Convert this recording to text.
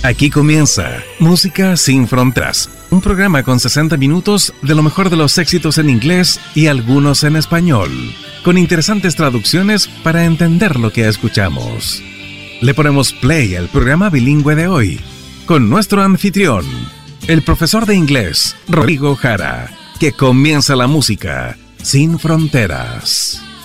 Aquí comienza Música Sin Fronteras, un programa con 60 minutos de lo mejor de los éxitos en inglés y algunos en español, con interesantes traducciones para entender lo que escuchamos. Le ponemos play al programa bilingüe de hoy, con nuestro anfitrión, el profesor de inglés, Rodrigo Jara, que comienza la música sin fronteras.